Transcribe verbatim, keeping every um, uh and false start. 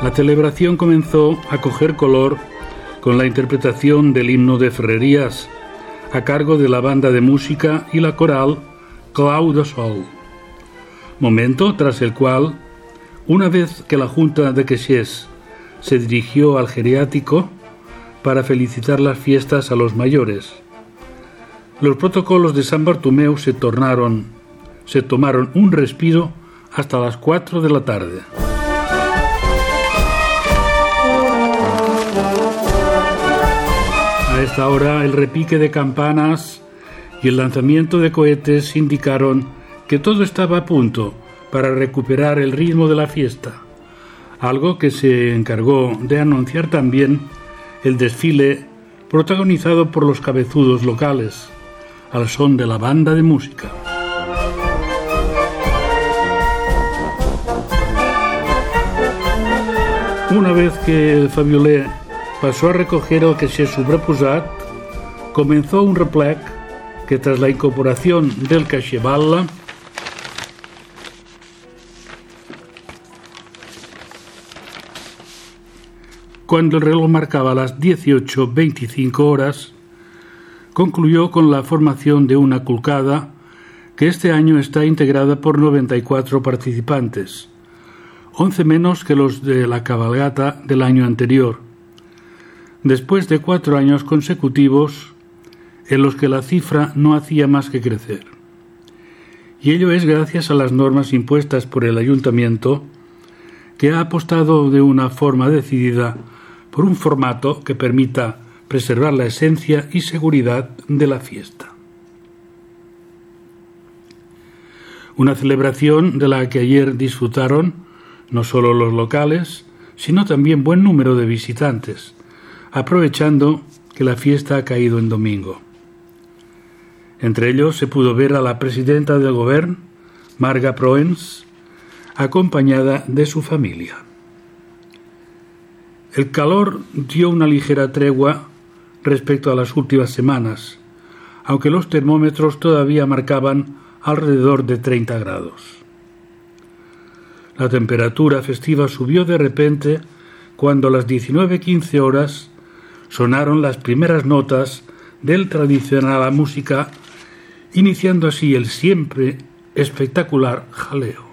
La celebración comenzó a coger color con la interpretación del himno de Ferrerías, a cargo de la banda de música y la coral Clau de Sol, momento tras el cual, una vez que la Junta de Queixers se dirigió al geriátrico para felicitar las fiestas a los mayores, los protocolos de San Bartomeu se tornaron, se tomaron un respiro hasta las cuatro de la tarde. A esta hora el repique de campanas y el lanzamiento de cohetes indicaron que todo estaba a punto para recuperar el ritmo de la fiesta, algo que se encargó de anunciar también el desfile protagonizado por los cabezudos locales, al son de la banda de música. Una vez que el Fabioler pasó a recoger el caixer sobreposat, comenzó un replec que tras la incorporación del caixer Balla cuando el reloj marcaba las dieciocho veinticinco horas, concluyó con la formación de una culcada que este año está integrada por noventa y cuatro participantes, once menos que los de la cabalgata del año anterior, después de cuatro años consecutivos en los que la cifra no hacía más que crecer. Y ello es gracias a las normas impuestas por el ayuntamiento, que ha apostado de una forma decidida por un formato que permita preservar la esencia y seguridad de la fiesta. Una celebración de la que ayer disfrutaron no solo los locales, sino también buen número de visitantes, aprovechando que la fiesta ha caído en domingo. Entre ellos se pudo ver a la presidenta del Gobierno, Marga Proens, acompañada de su familia. El calor dio una ligera tregua respecto a las últimas semanas, aunque los termómetros todavía marcaban alrededor de treinta grados. La temperatura festiva subió de repente cuando a las diecinueve quince horas sonaron las primeras notas del tradicional música, iniciando así el siempre espectacular jaleo.